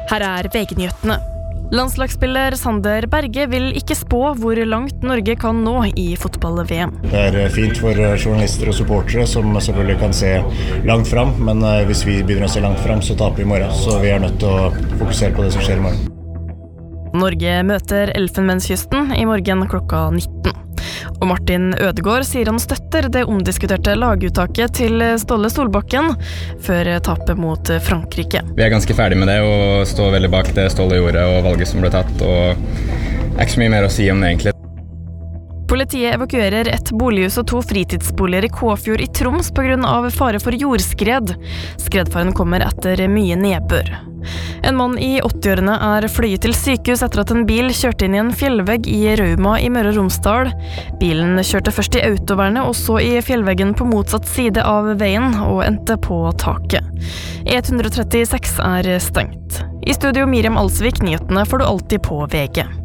Her VG-nyhetene. Landslagsspiller Sander Berge vil ikke spå hvor langt Norge kan nå i fotball-VM. Det fint for journalister og supportere som selvfølgelig kan se langt frem, men hvis vi begynner å se langt frem så taper vi i morgen, så vi nødt til å fokusere på det som skjer i morgen. Norge møter Elfenbenskysten i morgen klokka 19. Og Martin Ødegaard sier han støtter det omdiskuterte laguttaket til Ståle Solbakken før tapet mot Frankrike. Vi ganske ferdig med det og står veldig bak det Ståle gjorde og valget som ble tatt, og ikke så mye mer å si om det egentlig. Politiet evakuerer et bolighus og 2 fritidsboliger i Kåfjord i Troms på grunn av fare for jordskred. Skredfaren kommer etter mye nedbør. En mann i 80-årene fløyet til sykehus etter at en bil kjørte inn i en fjellvegg i Rauma i Møre og Romsdal. Bilen kjørte først i autovernet og så i fjellveggen på motsatt side av veien og endte på taket. E136 stengt. I studio Miriam Alsvik, nyhetene får du alltid på VG.